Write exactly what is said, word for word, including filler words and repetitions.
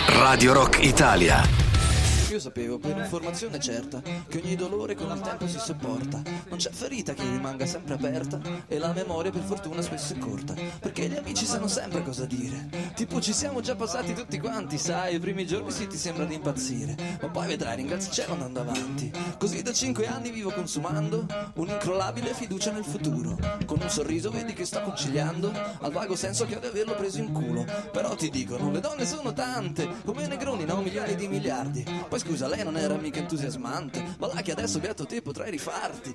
Radio Rock Italia. Io sapevo per informazione certa che ogni dolore con il tempo si sopporta. Non c'è ferita che rimanga sempre aperta e la memoria per fortuna spesso è corta, perché gli amici sanno sempre cosa dire. Tipo ci siamo già passati tutti quanti, sai, i primi giorni sì ti sembra di impazzire, ma poi vedrai ringrazia il cielo andando avanti. Così da cinque anni vivo consumando un'incrollabile fiducia nel futuro. Con un sorriso vedi che sto conciliando al vago senso che ho di averlo preso in culo. Però ti dicono le donne sono tante, come Negroni, no, milioni di miliardi. Poi scusa, lei non era mica entusiasmante, ma là che adesso beato te potrai rifarti.